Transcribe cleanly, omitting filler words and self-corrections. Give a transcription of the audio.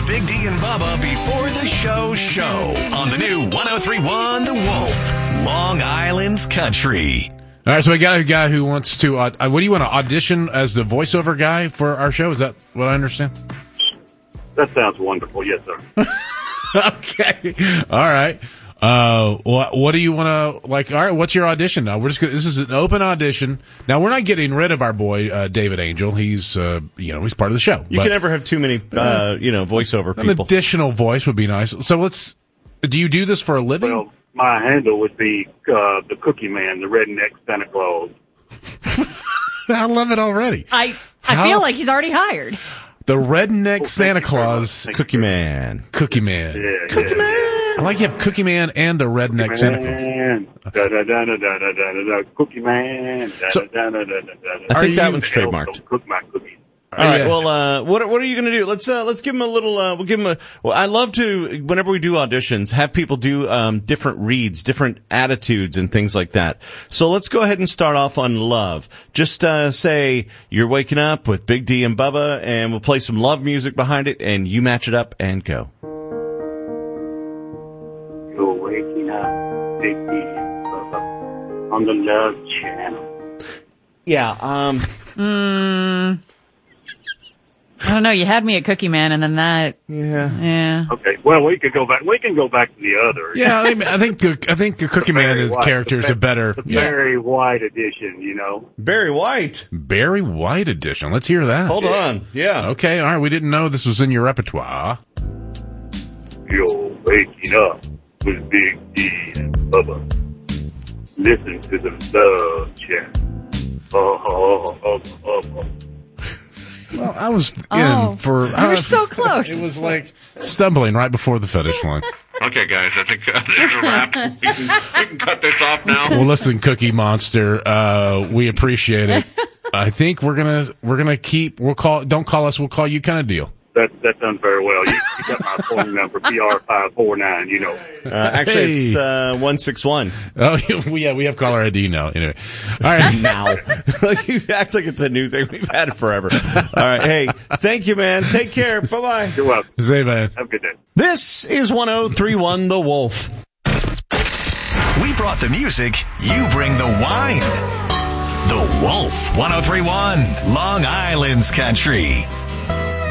Big D and Bubba before the show on the new 103.1 The Wolf, Long Island's Country. All right, so we got a guy who wants to, what do you want to audition as the voiceover guy for our show? Is that what I understand? That sounds wonderful. Yes, sir. Okay. All right. What do you want to, like, all right, what's your audition now? We're just gonna, this is an open audition. Now, we're not getting rid of our boy, David Angel. He's, he's part of the show. You can never have too many, voiceover people. An additional voice would be nice. So do you do this for a living? Well, my handle would be, the Cookie Man, the redneck Santa Claus. I love it already. I feel like he's already hired. The redneck Santa Claus. Cookie Man. Cookie Man. Yeah, Cookie Man. I like you have Cookie Man and the redneck Santa Claus. Cookie Man. I think that one's trademarked. Cook my cookies. All right. Well, what are you going to do? Let's give him a little. We'll give him I love to, whenever we do auditions, have people do different reads, different attitudes, and things like that. So let's go ahead and start off on love. Just say you're waking up with Big D and Bubba, and we'll play some love music behind it, and you match it up and go. You're waking up, Big D and Bubba, on the Love Channel. Yeah. I don't know. You had me at Cookie Man, and then that. Yeah. Okay. Well, we can go back. We can go back to the other. Yeah, I think the Cookie Man is character is a better. The Barry White edition, you know. Barry White. Barry White edition. Let's hear that. Hold on. Yeah. Okay. All right. We didn't know this was in your repertoire. You're waking up with Big D and Bubba. Listen to the Love Channel. Well, I was you were so close. It was like stumbling right before the finish line. Okay, guys, I think there's a wrap. We can cut this off now. Well, listen, Cookie Monster, we appreciate it. I think we're gonna keep. Don't call us. We'll call you, kind of deal. That done very well. You got my phone number, PR549, you know. Actually, it's 161. Oh, yeah, we have caller ID now. Anyway. All right. Now. You act like it's a new thing. We've had it forever. All right. Hey, thank you, man. Take care. Bye-bye. You're welcome. Say, man. Have a good day. This is 103.1 The Wolf. We brought the music. You bring the wine. The Wolf, 103.1 Long Island's Country.